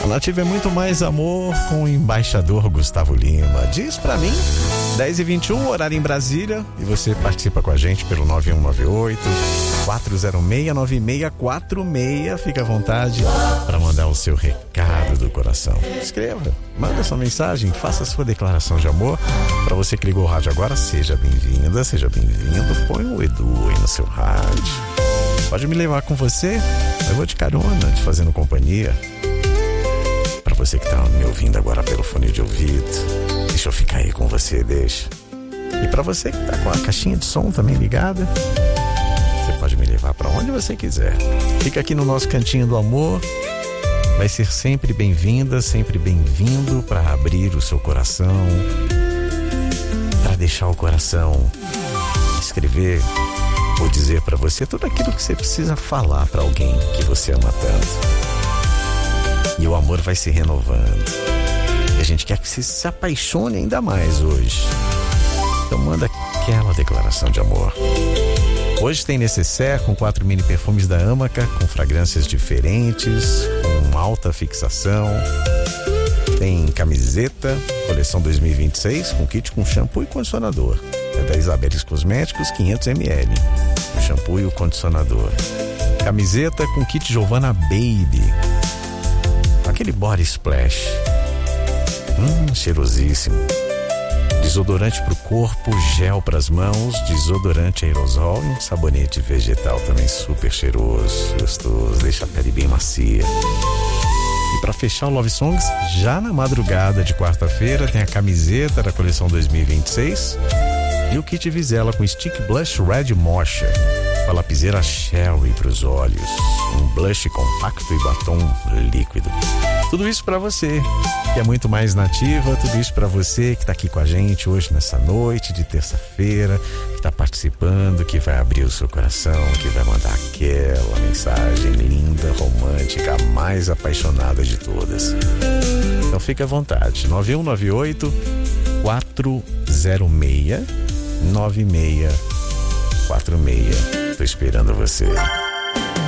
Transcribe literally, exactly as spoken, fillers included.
A Nativa é muito mais amor com o embaixador Gustavo Lima. Diz pra mim, dez e vinte e um, horário em Brasília, e você participa com a gente pelo nove um nove oito, quatro zero seis, nove seis quatro seis. Fica à vontade para mandar o seu recado do coração. Escreva, manda sua mensagem, faça a sua declaração de amor. Para você que ligou o rádio agora, seja bem-vinda, seja bem-vindo. Põe o Edu aí no seu rádio. Pode me levar com você, eu vou de carona, te fazendo companhia. Para você que tá me ouvindo agora pelo fone de ouvido, deixa eu ficar aí com você, deixa. E para você que tá com a caixinha de som também ligada, você pode me levar para onde você quiser. Fica aqui no nosso cantinho do amor. Vai ser sempre bem-vinda, sempre bem-vindo para abrir o seu coração, para deixar o coração escrever ou dizer para você tudo aquilo que você precisa falar para alguém que você ama tanto. E o amor vai se renovando. E a gente quer que você se apaixone ainda mais hoje. Então manda aquela declaração de amor. Hoje tem necessaire com quatro mini perfumes da Amaca, com fragrâncias diferentes, com alta fixação. Tem camiseta, coleção dois mil e vinte e seis, com kit com shampoo e condicionador. É da Isabelis Cosméticos, quinhentos mililitros. O shampoo e o condicionador. Camiseta com kit Giovanna Baby. Aquele body splash. Hum, cheirosíssimo. Desodorante pro corpo, gel pras mãos, desodorante aerosol e um sabonete vegetal também super cheiroso, gostoso, deixa a pele bem macia. E para fechar o Love Songs, já na madrugada de quarta-feira tem a camiseta da coleção dois mil e vinte e seis e o kit Vizela com stick blush Red Mocha, com a lapiseira Sherry pros olhos, um blush compacto e batom líquido. Tudo isso para você que é muito mais nativa, tudo isso para você que tá aqui com a gente hoje nessa noite de terça-feira, que tá participando, que vai abrir o seu coração, que vai mandar aquela mensagem linda, romântica, a mais apaixonada de todas. Então fique à vontade, nove um nove oito, quatro zero seis, nove seis quatro seis. Tô esperando você.